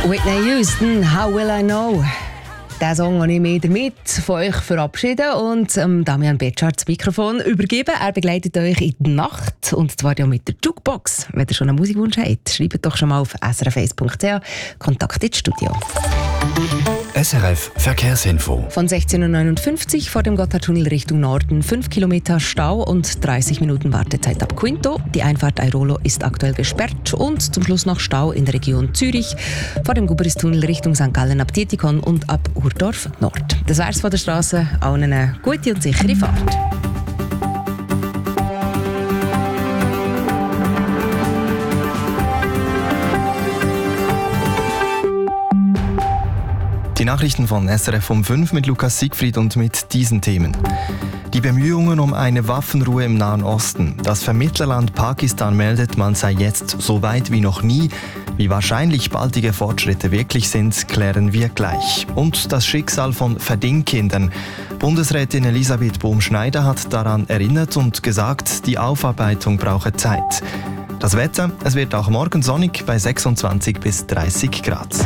Whitney Houston, How Will I Know? Den Song habe ich mir damit von euch verabschieden und Damian Betschart das Mikrofon übergeben. Er begleitet euch in die Nacht und zwar ja mit der Jukebox. Wenn ihr schon einen Musikwunsch habt, schreibt doch schon mal auf srf1.ch. Kontakt ins Studio. SRF Verkehrsinfo. Von 16.59 Uhr vor dem Gotthardtunnel Richtung Norden 5 Kilometer Stau und 30 Minuten Wartezeit ab Quinto. Die Einfahrt Airolo ist aktuell gesperrt und zum Schluss noch Stau in der Region Zürich vor dem Gubristunnel Richtung St. Gallen ab Dietikon und ab Urdorf Nord. Das wär's von der Straße. Allen eine gute und sichere Fahrt. Die Nachrichten von SRF um 5 mit Lukas Siegfried und mit diesen Themen. Die Bemühungen um eine Waffenruhe im Nahen Osten. Das Vermittlerland Pakistan meldet, man sei jetzt so weit wie noch nie. Wie wahrscheinlich baldige Fortschritte wirklich sind, klären wir gleich. Und das Schicksal von Verdingkindern. Bundesrätin Elisabeth Bohm-Schneider hat daran erinnert und gesagt, die Aufarbeitung brauche Zeit. Das Wetter, es wird auch morgen sonnig bei 26 bis 30 Grad.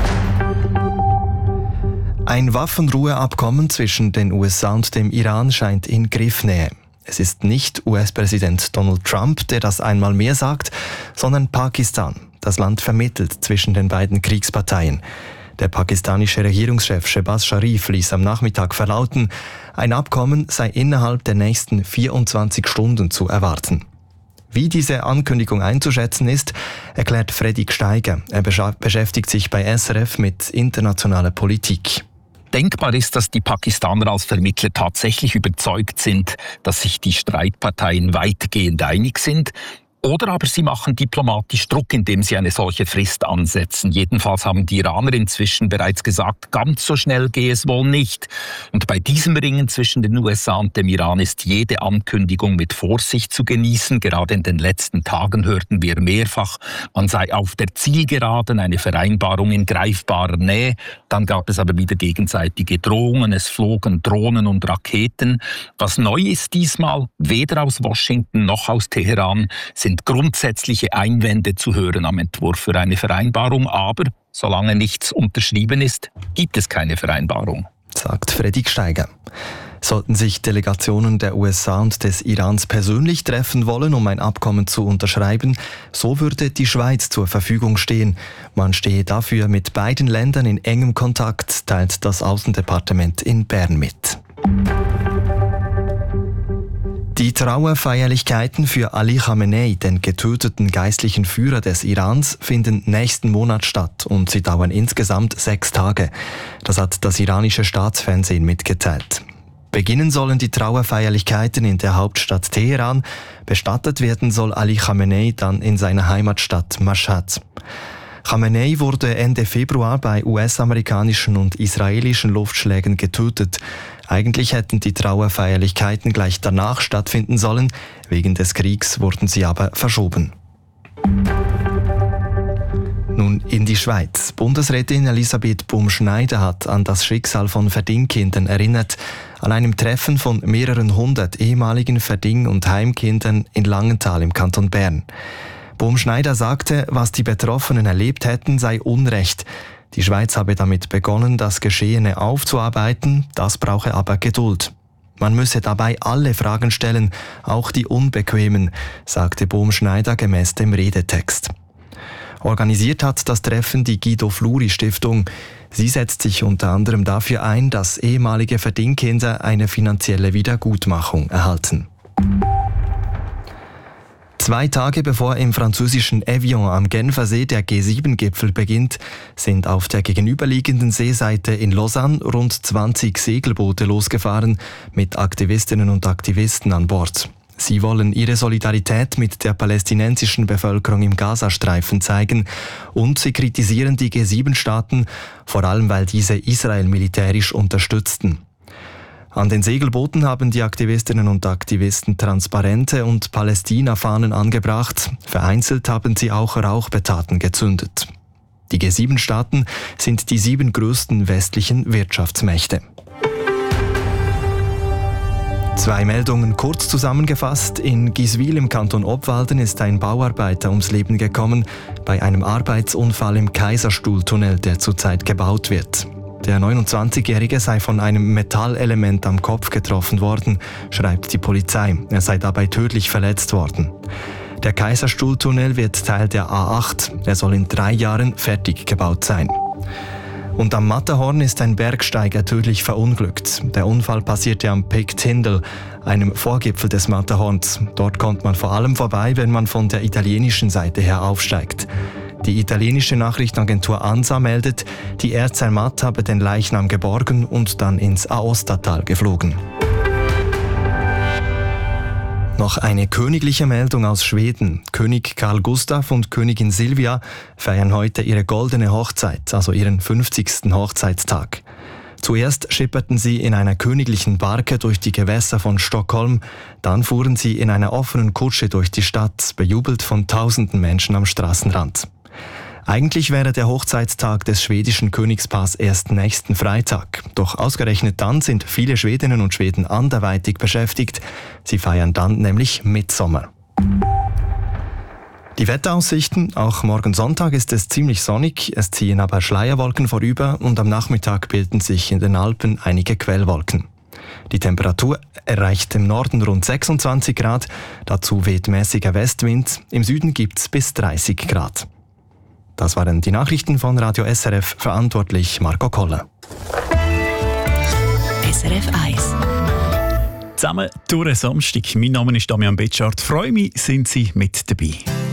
Ein Waffenruheabkommen zwischen den USA und dem Iran scheint in Griffnähe. Es ist nicht US-Präsident Donald Trump, der das einmal mehr sagt, sondern Pakistan. Das Land vermittelt zwischen den beiden Kriegsparteien. Der pakistanische Regierungschef Shehbaz Sharif ließ am Nachmittag verlauten, ein Abkommen sei innerhalb der nächsten 24 Stunden zu erwarten. Wie diese Ankündigung einzuschätzen ist, erklärt Freddy Gsteiger. Er beschäftigt sich bei SRF mit internationaler Politik. Denkbar ist, dass die Pakistaner als Vermittler tatsächlich überzeugt sind, dass sich die Streitparteien weitgehend einig sind. Oder aber sie machen diplomatisch Druck, indem sie eine solche Frist ansetzen. Jedenfalls haben die Iraner inzwischen bereits gesagt, ganz so schnell gehe es wohl nicht. Und bei diesem Ringen zwischen den USA und dem Iran ist jede Ankündigung mit Vorsicht zu genießen. Gerade in den letzten Tagen hörten wir mehrfach, man sei auf der Zielgeraden, eine Vereinbarung in greifbarer Nähe. Dann gab es aber wieder gegenseitige Drohungen, es flogen Drohnen und Raketen. Was neu ist diesmal, weder aus Washington noch aus Teheran, sind grundsätzliche Einwände zu hören am Entwurf für eine Vereinbarung, aber solange nichts unterschrieben ist, gibt es keine Vereinbarung, sagt Freddy Gsteiger. Sollten sich Delegationen der USA und des Irans persönlich treffen wollen, um ein Abkommen zu unterschreiben, so würde die Schweiz zur Verfügung stehen. Man stehe dafür mit beiden Ländern in engem Kontakt, teilt das Außendepartement in Bern mit. Die Trauerfeierlichkeiten für Ali Khamenei, den getöteten geistlichen Führer des Irans, finden nächsten Monat statt und sie dauern insgesamt 6 Tage. Das hat das iranische Staatsfernsehen mitgeteilt. Beginnen sollen die Trauerfeierlichkeiten in der Hauptstadt Teheran. Bestattet werden soll Ali Khamenei dann in seiner Heimatstadt Mashhad. Khamenei wurde Ende Februar bei US-amerikanischen und israelischen Luftschlägen getötet. Eigentlich hätten die Trauerfeierlichkeiten gleich danach stattfinden sollen. Wegen des Kriegs wurden sie aber verschoben. Nun in die Schweiz. Bundesrätin Elisabeth Bohm-Schneider hat an das Schicksal von Verdingkindern erinnert. An einem Treffen von mehreren 100 ehemaligen Verding- und Heimkindern in Langenthal im Kanton Bern. Bohm-Schneider sagte, was die Betroffenen erlebt hätten, sei Unrecht. Die Schweiz habe damit begonnen, das Geschehene aufzuarbeiten, das brauche aber Geduld. Man müsse dabei alle Fragen stellen, auch die unbequemen, sagte Bohm-Schneider gemäß dem Redetext. Organisiert hat das Treffen die Guido-Fluri-Stiftung. Sie setzt sich unter anderem dafür ein, dass ehemalige Verdingkinder eine finanzielle Wiedergutmachung erhalten. 2 Tage bevor im französischen Evian am Genfersee der G7-Gipfel beginnt, sind auf der gegenüberliegenden Seeseite in Lausanne rund 20 Segelboote losgefahren mit Aktivistinnen und Aktivisten an Bord. Sie wollen ihre Solidarität mit der palästinensischen Bevölkerung im Gazastreifen zeigen und sie kritisieren die G7-Staaten, vor allem weil diese Israel militärisch unterstützten. An den Segelbooten haben die Aktivistinnen und Aktivisten Transparente und Palästina-Fahnen angebracht. Vereinzelt haben sie auch Rauchpetaten gezündet. Die G7-Staaten sind die 7 größten westlichen Wirtschaftsmächte. Zwei Meldungen kurz zusammengefasst. In Giswil im Kanton Obwalden ist ein Bauarbeiter ums Leben gekommen bei einem Arbeitsunfall im Kaiserstuhltunnel, der zurzeit gebaut wird. Der 29-Jährige sei von einem Metallelement am Kopf getroffen worden, schreibt die Polizei. Er sei dabei tödlich verletzt worden. Der Kaiserstuhltunnel wird Teil der A8. Er soll in 3 Jahren fertig gebaut sein. Und am Matterhorn ist ein Bergsteiger tödlich verunglückt. Der Unfall passierte am Pic Tindel, einem Vorgipfel des Matterhorns. Dort kommt man vor allem vorbei, wenn man von der italienischen Seite her aufsteigt. Die italienische Nachrichtenagentur ANSA meldet, die Air Zermatt habe den Leichnam geborgen und dann ins Aostatal geflogen. Noch eine königliche Meldung aus Schweden. König Carl Gustaf und Königin Silvia feiern heute ihre goldene Hochzeit, also ihren 50. Hochzeitstag. Zuerst schipperten sie in einer königlichen Barke durch die Gewässer von Stockholm, dann fuhren sie in einer offenen Kutsche durch die Stadt, bejubelt von tausenden Menschen am Straßenrand. Eigentlich wäre der Hochzeitstag des schwedischen Königspaars erst nächsten Freitag. Doch ausgerechnet dann sind viele Schwedinnen und Schweden anderweitig beschäftigt. Sie feiern dann nämlich Mittsommer. Die Wetteraussichten: Auch morgen Sonntag ist es ziemlich sonnig, es ziehen aber Schleierwolken vorüber und am Nachmittag bilden sich in den Alpen einige Quellwolken. Die Temperatur erreicht im Norden rund 26 Grad, dazu weht mäßiger Westwind, im Süden gibt's bis 30 Grad. Das waren die Nachrichten von Radio SRF, verantwortlich Marco Koller. SRF 1. Zusammen durch den Samstag. Mein Name ist Damian Betschart. Freue mich, sind Sie mit dabei.